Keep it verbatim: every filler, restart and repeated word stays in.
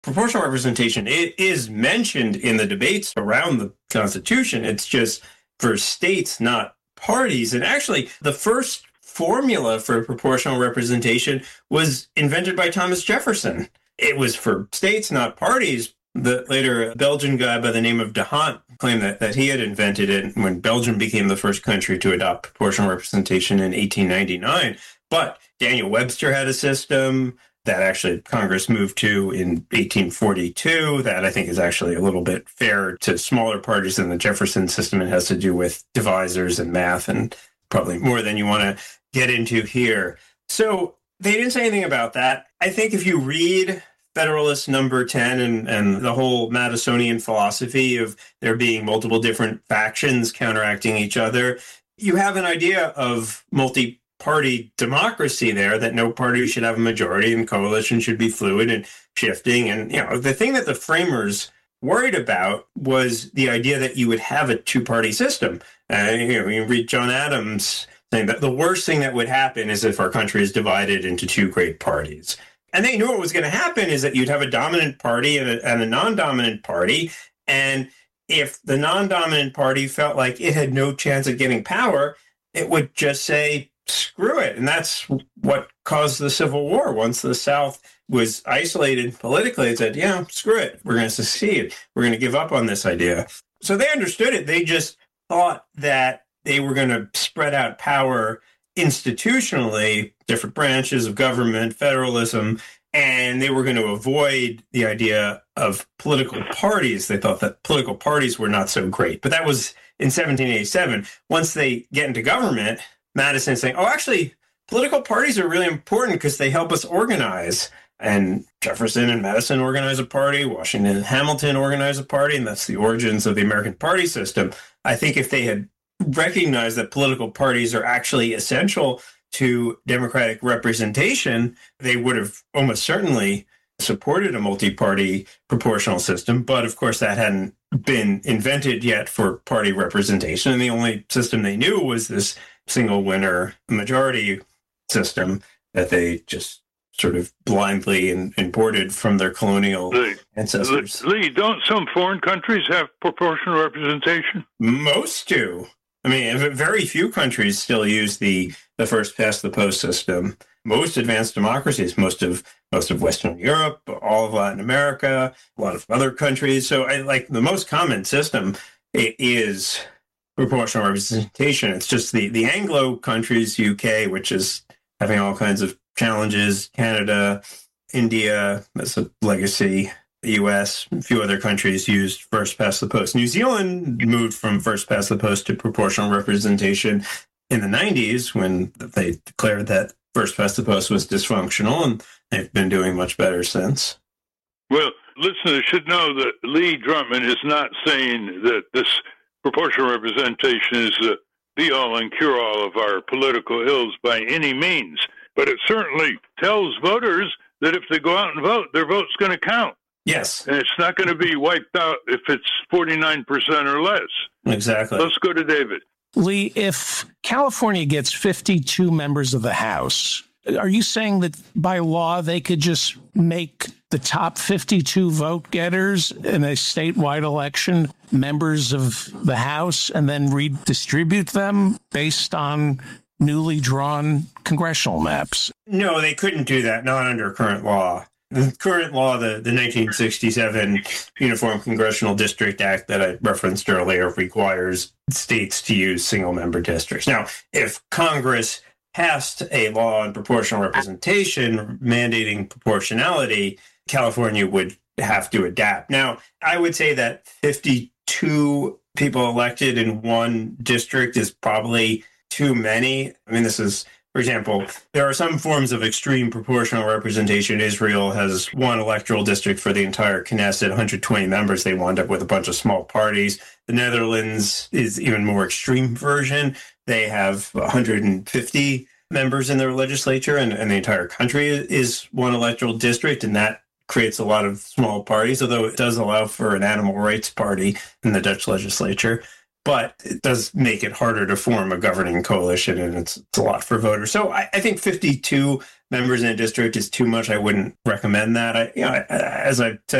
proportional representation, it is mentioned in the debates around the Constitution. It's just for states, not parties. And actually, the first formula for proportional representation was invented by Thomas Jefferson. It was for states, not parties. The later Belgian guy by the name of D'Hondt claimed that, that he had invented it when Belgium became the first country to adopt proportional representation in eighteen ninety-nine. But Daniel Webster had a system that actually Congress moved to in eighteen forty-two. That I think is actually a little bit fair to smaller parties than the Jefferson system. It has to do with divisors and math and probably more than you want to get into here. So they didn't say anything about that. I think if you read Federalist Number ten and, and the whole Madisonian philosophy of there being multiple different factions counteracting each other, you have an idea of multi-party democracy there, that no party should have a majority and coalition should be fluid and shifting. And, you know, the thing that the framers worried about was the idea that you would have a two-party system. Uh, you know, you read John Adams saying that the worst thing that would happen is if our country is divided into two great parties. And they knew what was going to happen is that you'd have a dominant party and a, and a non-dominant party. And if the non-dominant party felt like it had no chance of getting power, it would just say, screw it. And that's what caused the Civil War. Once the South was isolated politically, it said, yeah, screw it. We're going to secede. We're going to give up on this idea. So they understood it. They just thought that they were going to spread out power institutionally, different branches of government, federalism, and they were going to avoid the idea of political parties. They thought that political parties were not so great. But that was in seventeen eighty-seven. Once they get into government, Madison's saying, oh, actually, political parties are really important because they help us organize. And Jefferson and Madison organize a party, Washington and Hamilton organize a party, and that's the origins of the American party system. I think if they had recognize that political parties are actually essential to democratic representation, they would have almost certainly supported a multi-party proportional system. But of course, that hadn't been invented yet for party representation. And the only system they knew was this single winner majority system that they just sort of blindly in, imported from their colonial Lee, ancestors. Lee, don't some foreign countries have proportional representation? Most do. I mean, very few countries still use the, the first past the post system. Most advanced democracies, most of most of Western Europe, all of Latin America, a lot of other countries. So, I, like the most common system is proportional representation. It's just the the Anglo countries, U K, which is having all kinds of challenges. Canada, India, that's a legacy. The U S, a few other countries used first past the post. New Zealand moved from first past the post to proportional representation in the nineties when they declared that first past the post was dysfunctional, and they've been doing much better since. Well, listeners should know that Lee Drutman is not saying that this proportional representation is the be-all and cure-all of our political ills by any means, but it certainly tells voters that if they go out and vote, their vote's going to count. Yes. And it's not going to be wiped out if it's forty-nine percent or less. Exactly. Let's go to David. Lee, if California gets fifty-two members of the House, are you saying that by law they could just make the top fifty-two vote getters in a statewide election members of the House and then redistribute them based on newly drawn congressional maps? No, they couldn't do that, not under current law. The current law, the, the nineteen sixty-seven Uniform Congressional District Act that I referenced earlier, requires states to use single-member districts. Now, if Congress passed a law on proportional representation mandating proportionality, California would have to adapt. Now, I would say that fifty-two people elected in one district is probably too many. I mean, this is... For example, there are some forms of extreme proportional representation. Israel has one electoral district for the entire Knesset, one hundred twenty members. They wound up with a bunch of small parties. The Netherlands is even more extreme version. They have one hundred fifty members in their legislature, and, and the entire country is one electoral district, and that creates a lot of small parties, although it does allow for an animal rights party in the Dutch legislature. but it does make it harder to form a governing coalition, and it's, it's a lot for voters. So I, I think fifty-two members in a district is too much. I wouldn't recommend that. I, you know, as I've said